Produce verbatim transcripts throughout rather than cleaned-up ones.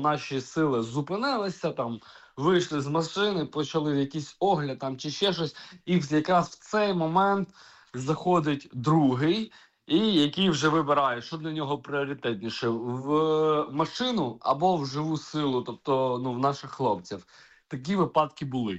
наші сили зупинилися, там вийшли з машини, почали якийсь огляд там чи ще щось, і якраз в цей момент заходить другий, і який вже вибирає, що для нього пріоритетніше, в машину або в живу силу, тобто ну, в наших хлопців. Такі випадки були.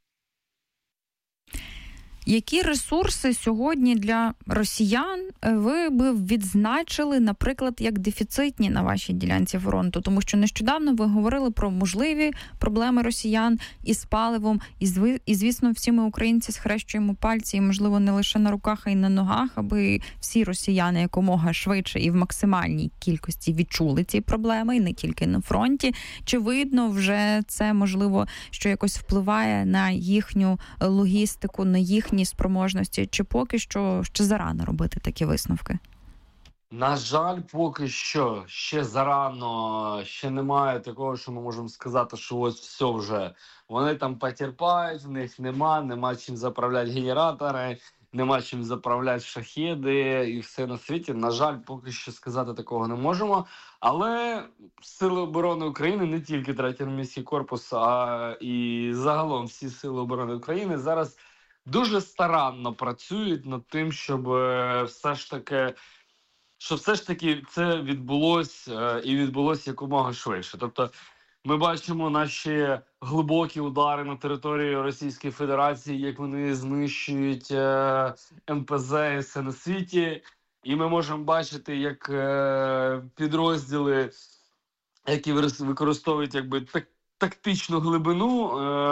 Які ресурси сьогодні для росіян ви би відзначили, наприклад, як дефіцитні на вашій ділянці фронту? Тому що нещодавно ви говорили про можливі проблеми росіян із паливом, і, зв... і звісно, всі ми, українці, схрещуємо пальці, і, можливо, не лише на руках, а й на ногах, аби всі росіяни якомога швидше і в максимальній кількості відчули ці проблеми, і не тільки на фронті. Чи видно вже це, можливо, що якось впливає на їхню логістику, на їхню спроможності, чи поки що ще зарано робити такі висновки? На жаль, поки що ще зарано, ще немає такого, що ми можемо сказати, що ось все вже. Вони там потерпають, в них нема, нема чим заправляти генератори, нема чим заправляти шахеди і все на світі. На жаль, поки що сказати такого не можемо. Але Сили оборони України, не тільки третій армійський корпус, а і загалом всі Сили оборони України зараз дуже старанно працюють над тим, щоб все ж таки, щоб все ж таки це відбулось і відбулось якомога швидше. Тобто ми бачимо наші глибокі удари на території Російської Федерації, як вони знищують ем пе зе і все на світі. І ми можемо бачити, як підрозділи, які використовують якби так, тактичну глибину,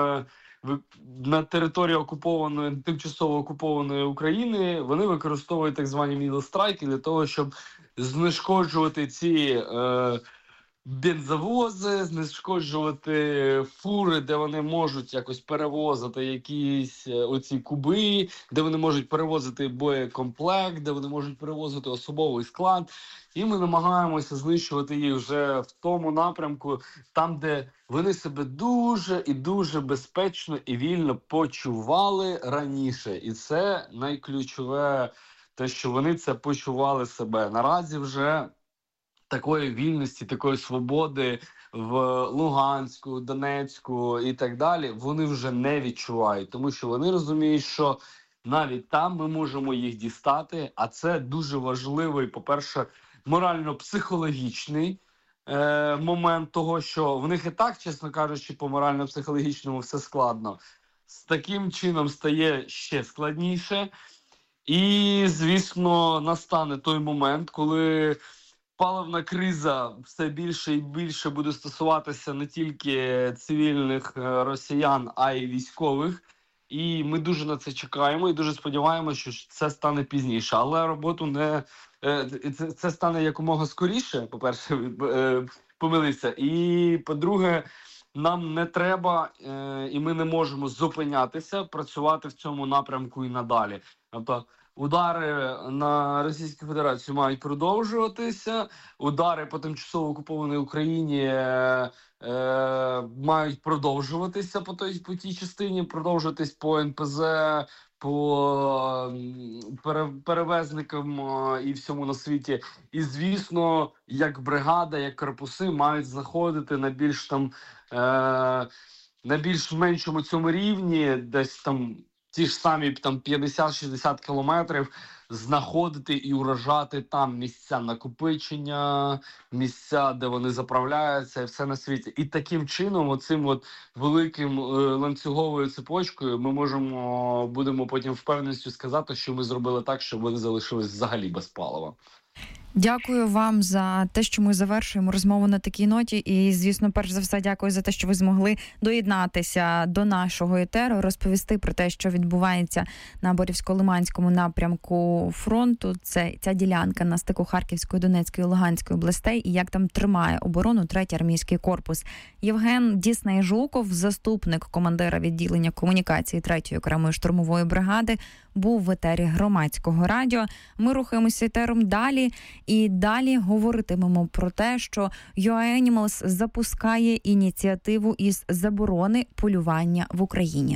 на території окупованої, тимчасово окупованої України, вони використовують так звані мідл-страйки для того, щоб знешкоджувати ці е, бензовози, знешкоджувати фури, де вони можуть якось перевозити якісь оці куби, де вони можуть перевозити боєкомплект, де вони можуть перевозити особовий склад. І ми намагаємося знищувати їх вже в тому напрямку, там, де вони себе дуже і дуже безпечно і вільно почували раніше. І це найключове, те, що вони це почували себе. Наразі вже такої вільності, такої свободи в Луганську, Донецьку і так далі вони вже не відчувають. Тому що вони розуміють, що навіть там ми можемо їх дістати, а це дуже важливий, по-перше, морально-психологічний е, момент того, що в них і так, чесно кажучи, по морально-психологічному все складно. З таким чином стає ще складніше. І, звісно, настане той момент, коли паливна криза все більше і більше буде стосуватися не тільки цивільних росіян, а й військових. І ми дуже на це чекаємо і дуже сподіваємося, що це стане пізніше. Але роботу не це, це стане якомога скоріше, по-перше, помилився. І, по-друге, нам не треба і ми не можемо зупинятися, працювати в цьому напрямку і надалі. Тобто удари на Російську Федерацію мають продовжуватися, удари по тимчасово окупованій Україні е, е, мають продовжуватися по той, по тій частині, продовжуватись по ен пе зе, по пере, перевезникам і всьому на світі. І, звісно, як бригада, як корпуси мають знаходити на більш там, е, на більш меншому цьому рівні, десь там, ті ж самі там п'ятдесят-шістдесят кілометрів, знаходити і уражати там місця накопичення, місця, де вони заправляються, і все на світі. І таким чином, оцим от великим е, ланцюговою цепочкою, ми можемо, будемо потім впевненістю сказати, що ми зробили так, щоб вони залишились взагалі без палива. Дякую вам за те, що ми завершуємо розмову на такій ноті. І, звісно, перш за все, дякую за те, що ви змогли доєднатися до нашого етеру, розповісти про те, що відбувається на Борівсько-Лиманському напрямку фронту. Це ця ділянка на стику Харківської, Донецької, Луганської областей, і як там тримає оборону третій армійський корпус. Євген Дісней-Жуков, заступник командира відділення комунікації третьої окремої штурмової бригади, був в етері Громадського радіо. Ми рухаємося етером далі. І далі говоритимемо про те, що ю ей Animals запускає ініціативу із заборони полювання в Україні.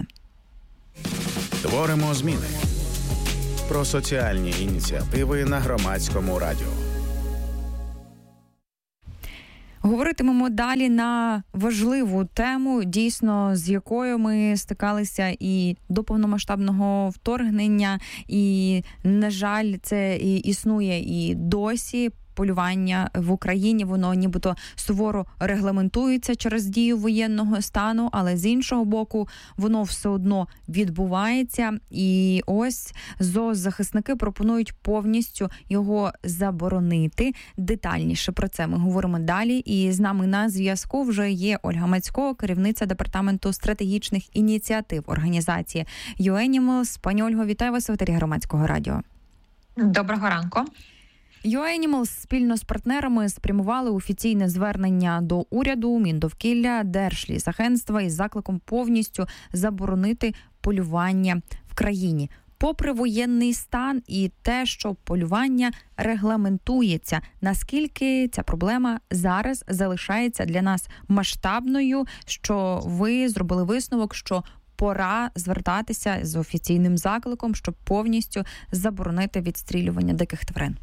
Творимо зміни. Про соціальні ініціативи на Громадському радіо. Говоритимемо далі на важливу тему, дійсно, з якою ми стикалися і до повномасштабного вторгнення, і, на жаль, це і існує і досі. Полювання в Україні, воно нібито суворо регламентується через дію воєнного стану, але з іншого боку, воно все одно відбувається. І ось зоозахисники пропонують повністю його заборонити. Детальніше про це ми говоримо далі. І з нами на зв'язку вже є Ольга Мацько, керівниця департаменту стратегічних ініціатив організації YouAnimals. Пані Ольго, вітаю вас в етері Громадського радіо. Доброго ранку. YouAnimals спільно з партнерами спрямували офіційне звернення до уряду, Міндовкілля, Держлісагентства із закликом повністю заборонити полювання в країні. Попри воєнний стан і те, що полювання регламентується, наскільки ця проблема зараз залишається для нас масштабною, що ви зробили висновок, що пора звертатися з офіційним закликом, щоб повністю заборонити відстрілювання диких тварин?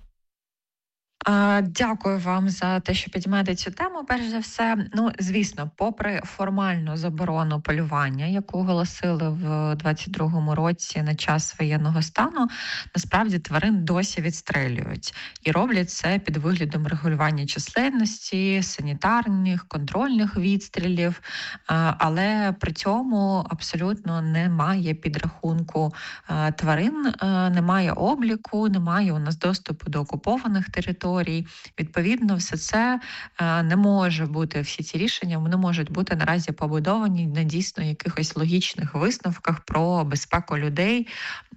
Дякую вам за те, що підіймаєте цю тему. Перш за все, ну, звісно, попри формальну заборону полювання, яку оголосили в двадцять другому році на час воєнного стану, насправді тварин досі відстрелюють. І роблять це під виглядом регулювання численності, санітарних, контрольних відстрілів, але при цьому абсолютно немає підрахунку тварин, немає обліку, немає у нас доступу до окупованих територій. Відповідно, все це не може бути, всі ці рішення не можуть бути наразі побудовані на дійсно якихось логічних висновках про безпеку людей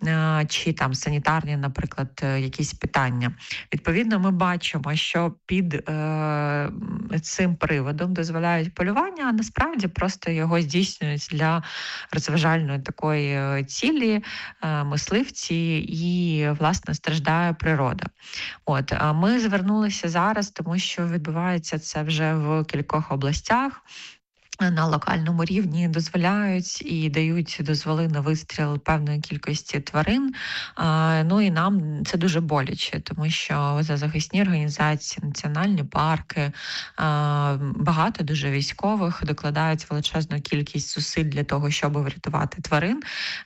чи там санітарні, наприклад, якісь питання. Відповідно, ми бачимо, що під е, цим приводом дозволяють полювання, а насправді просто його здійснюють для розважальної такої цілі е, мисливці і, власне, страждає природа. От, а ми звернулися зараз, тому що відбувається це вже в кількох областях. На локальному рівні дозволяють і дають дозволи на вистріл певної кількості тварин. Ну і нам це дуже боляче, тому що зоозахисні організації, національні парки, багато дуже військових докладають величезну кількість зусиль для того, щоб врятувати тварин.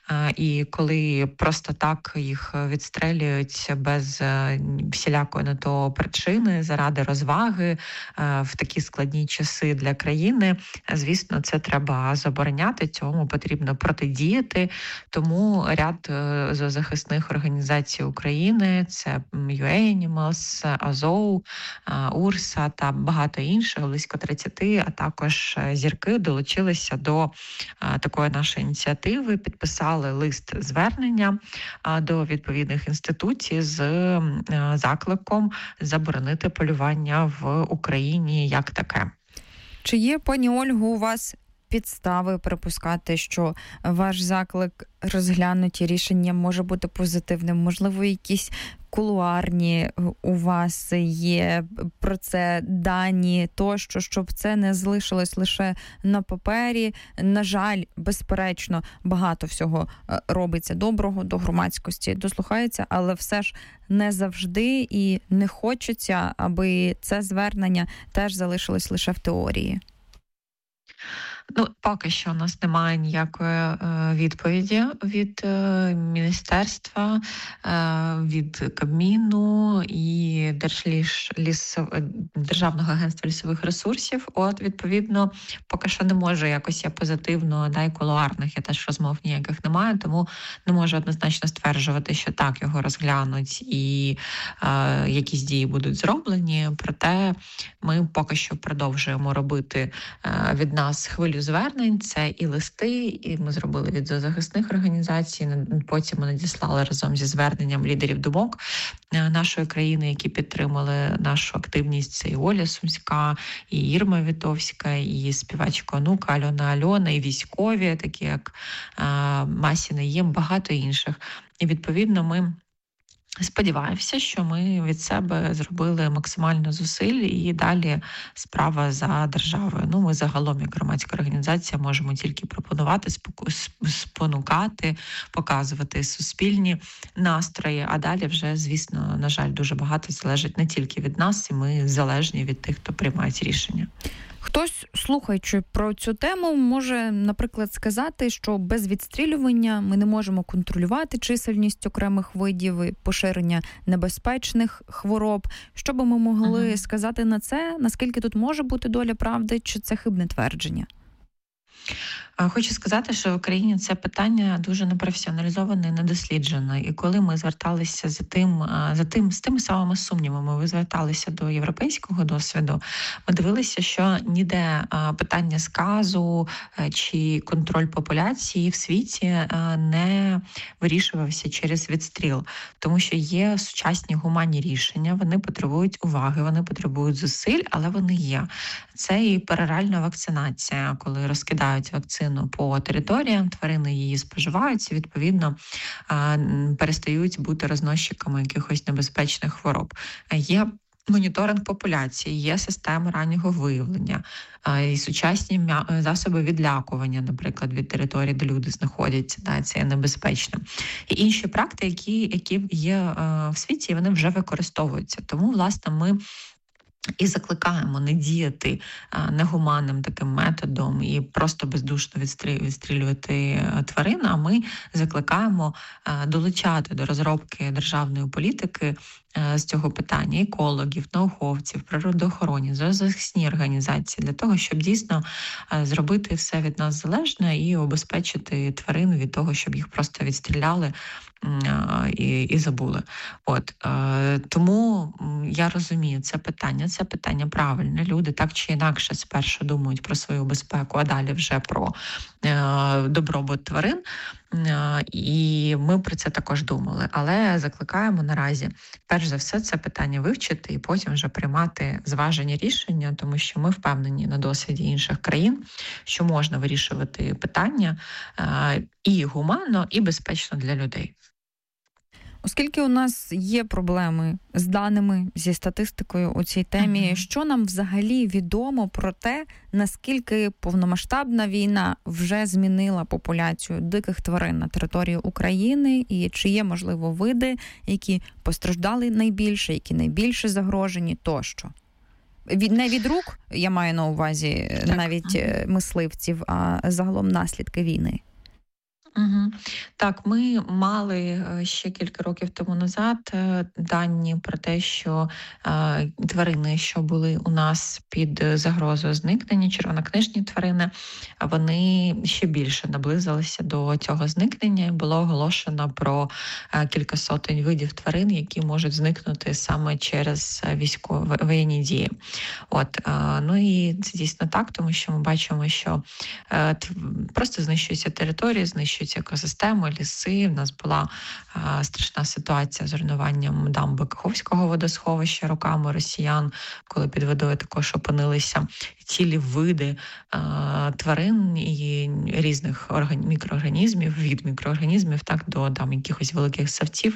І коли просто так їх відстрелюють без всілякої на то причини, заради розваги в такі складні часи для країни, звісно, це треба забороняти, цьому потрібно протидіяти. Тому ряд зоозахисних організацій України, це YouAnimals, Азов, Урса та багато інших, близько тридцяти, а також зірки долучилися до такої нашої ініціативи, підписали лист звернення до відповідних інституцій з закликом заборонити полювання в Україні як таке. Чи є, пані Ольго, у вас підстави припускати, що ваш заклик розглянуті рішення може бути позитивним? Можливо, якісь кулуарні у вас є про це дані тощо, щоб це не залишилось лише на папері? На жаль, безперечно, багато всього робиться доброго, до громадськості дослухається, але все ж не завжди і не хочеться, аби це звернення теж залишилось лише в теорії. Ну, поки що у нас немає ніякої е, відповіді від е, міністерства, е, від Кабміну і Держліс, ліс, Державного агентства лісових ресурсів. От, відповідно, поки що не можу якось я позитивно, да, і кулуарних, я теж розмов ніяких немає, тому не можу однозначно стверджувати, що так, його розглянуть і е, якісь дії будуть зроблені. Проте ми поки що продовжуємо робити е, від нас хвилю звернень, це і листи, і ми зробили від зоозахисних організацій, потім ми надіслали разом зі зверненням лідерів думок нашої країни, які підтримали нашу активність. Це і Оля Сумська, і Ірма Вітовська, і співачка онука Альона Альона, і військові, такі як Масі Наєм, багато інших. І відповідно ми Сподіваюся, що ми від себе зробили максимально зусиль і далі справа за державою. Ну, ми загалом, як громадська організація, можемо тільки пропонувати, спонукати, показувати суспільні настрої, а далі вже, звісно, на жаль, дуже багато залежить не тільки від нас, і ми залежні від тих, хто приймає ці рішення. Хтось, слухаючи про цю тему, може, наприклад, сказати, що без відстрілювання ми не можемо контролювати чисельність окремих видів і поширення небезпечних хвороб. Що би ми могли uh-huh. сказати на це? Наскільки тут може бути доля правди, чи це хибне твердження? Хочу сказати, що в Україні це питання дуже непрофесіоналізоване і недосліджене. І коли ми зверталися за тим, за тим, з тими самими сумнівами, ми зверталися до європейського досвіду, ми дивилися, що ніде питання сказу чи контроль популяції в світі не вирішувався через відстріл. Тому що є сучасні гуманні рішення, вони потребують уваги, вони потребують зусиль, але вони є. Це і пероральна вакцинація, коли розкидають вакцину по територіям, тварини її споживають і, відповідно, перестають бути розносчиками якихось небезпечних хвороб. Є моніторинг популяції, є системи раннього виявлення, і сучасні засоби відлякування, наприклад, від території, де люди знаходяться, да, це є небезпечно. І інші практики, які, які є в світі, вони вже використовуються. Тому, власне, ми і закликаємо не діяти негуманним таким методом і просто бездушно відстрілювати тварин, а ми закликаємо долучати до розробки державної політики з цього питання екологів, науковців, природоохоронні, зоозахисні організації для того, щоб дійсно зробити все від нас залежне і обезпечити тварин від того, щоб їх просто відстріляли і, і забули. От тому я розумію це питання. Це питання правильне. Люди так чи інакше спершу думають про свою безпеку, а далі вже про добробут тварин. І ми про це також думали. Але закликаємо наразі, перш за все, це питання вивчити і потім вже приймати зважені рішення, тому що ми впевнені на досвіді інших країн, що можна вирішувати питання і гуманно, і безпечно для людей. Оскільки у нас є проблеми з даними, зі статистикою у цій темі, uh-huh. що нам взагалі відомо про те, наскільки повномасштабна війна вже змінила популяцію диких тварин на території України, і чи є, можливо, види, які постраждали найбільше, які найбільше загрожені тощо? Від, не від рук, я маю на увазі так. навіть uh-huh. мисливців, а загалом наслідки війни. Угу. Так, ми мали ще кілька років тому назад дані про те, що е, тварини, що були у нас під загрозою зникнення, червонокнижні тварини, вони ще більше наблизилися до цього зникнення, і було оголошено про е, кілька сотень видів тварин, які можуть зникнути саме через військові воєнні дії. От, е, ну і це дійсно так, тому що ми бачимо, що е, просто знищуються території, знищуються екосистеми, ліси. У нас була а, страшна ситуація з руйнуванням дамби Каховського водосховища руками росіян, коли під водою також опинилися цілі види а, тварин і різних орган... мікроорганізмів, від мікроорганізмів так до там якихось великих савців.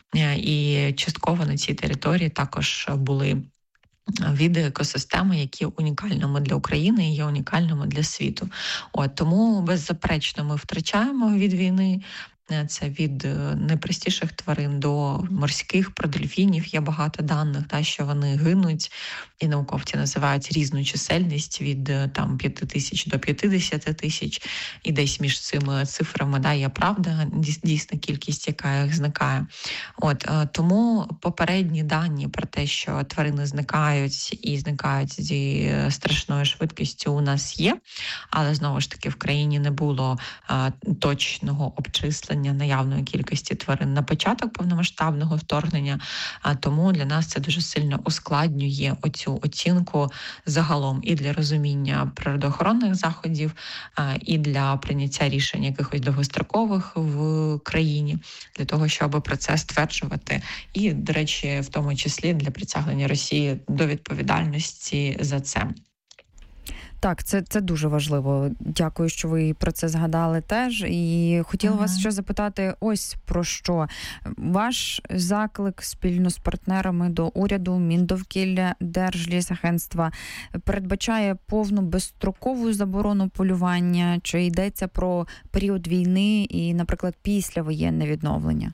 І частково на цій території також були види екосистеми, які унікальними для України і є унікальними для світу. От, тому беззаперечно ми втрачаємо від війни. Це від найпростіших тварин до морських, про дельфінів є багато даних, да, що вони гинуть, і науковці називають різну чисельність від там п'яти тисяч до п'ятдесят тисяч, і десь між цими цифрами да, є правда, дійсна кількість, яка їх зникає. От, тому попередні дані про те, що тварини зникають і зникають зі страшною швидкістю, у нас є, але знову ж таки в країні не було а, точного обчислення наявної кількості тварин на початок повномасштабного вторгнення, а тому для нас це дуже сильно ускладнює оцю оцінку загалом і для розуміння природоохоронних заходів, і для прийняття рішень якихось довгострокових в країні, для того, щоб про це стверджувати. І, до речі, в тому числі для притягнення Росії до відповідальності за це. Так, це, це дуже важливо. Дякую, що ви про це згадали теж. І хотіла Ага. вас ще запитати ось про що. Ваш заклик спільно з партнерами до уряду, Міндовкілля, Держлісагентства передбачає повну безстрокову заборону полювання? Чи йдеться про період війни і, наприклад, післявоєнне відновлення?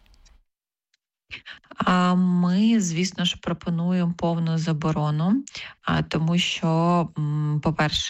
А ми, звісно ж, пропонуємо повну заборону, а, тому що, м, по-перше,